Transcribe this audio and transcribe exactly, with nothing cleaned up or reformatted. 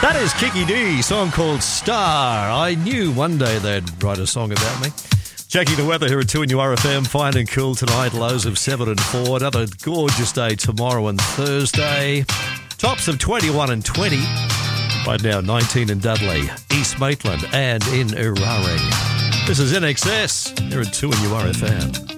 That is Kiki D, song called Star. I knew one day they'd write a song about me. Checking the weather here at two and U R F M. Fine and cool tonight, lows of seven and four. Another gorgeous day tomorrow and Thursday. Tops of twenty-one and twenty. Right now, nineteen in Dudley, East Maitland and in Uraring. This is N X S here at two and U R F M.